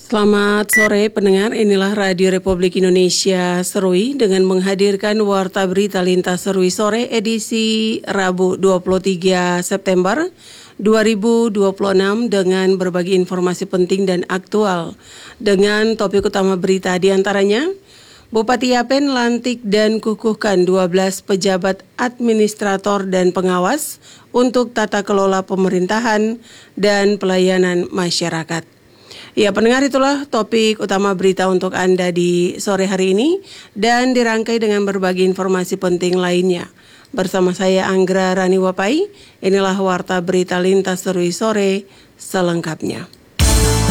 Selamat sore pendengar, inilah Radio Republik Indonesia Serui dengan menghadirkan Warta Berita Lintas Serui Sore edisi Rabu 23 September 2026 dengan berbagai informasi penting dan aktual. Dengan topik utama berita diantaranya, Bupati Yapen lantik dan kukuhkan 12 pejabat administrator dan pengawas untuk tata kelola pemerintahan dan pelayanan masyarakat. Ya pendengar, itulah topik utama berita untuk Anda di sore hari ini dan dirangkai dengan berbagai informasi penting lainnya. Bersama saya Anggra Rani Wapai, inilah Warta Berita Lintas Serui Sore selengkapnya.